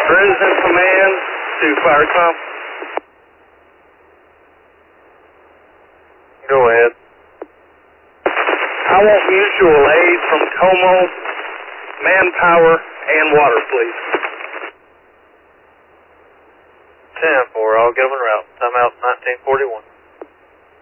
Cruising command to fire com. Go ahead. I want mutual aid from Como, manpower, and water, please. 10-4, I'll get them en route. Time out 1941.